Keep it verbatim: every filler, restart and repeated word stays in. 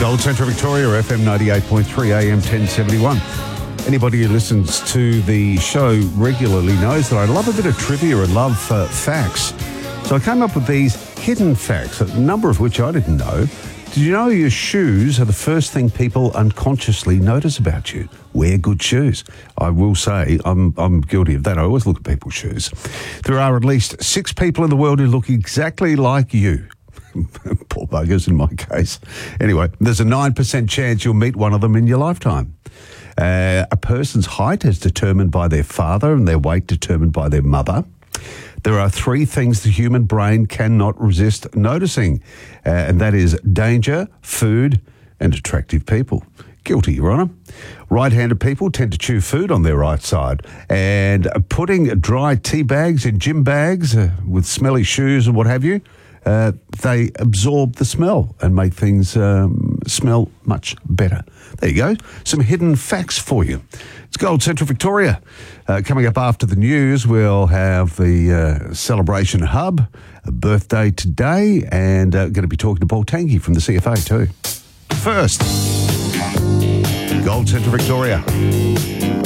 Gold Central Victoria, F M ninety-eight point three, A M ten seventy-one. Anybody who listens to the show regularly knows that I love a bit of trivia and love uh, facts. So I came up with these hidden facts, a number of which I didn't know. Did you know your shoes are the first thing people unconsciously notice about you? Wear good shoes. I will say I'm I'm guilty of that. I always look at people's shoes. There are at least six people in the world who look exactly like you. Poor buggers in my case. Anyway, there's a nine percent chance you'll meet one of them in your lifetime. Uh, a person's height is determined by their father and their weight determined by their mother. There are three things the human brain cannot resist noticing, uh, and that is danger, food, and attractive people. Guilty, Your Honour. Right-handed people tend to chew food on their right side, and putting dry tea bags in gym bags uh, with smelly shoes and what have you, uh, they absorb the smell and make things um, smell much better. There you go. Some hidden facts for you. It's Gold Central Victoria. Uh, coming up after the news, we'll have the uh, Celebration Hub, a birthday today, and uh, going to be talking to Paul Tanky from the C F A too. First, Gold Central Victoria.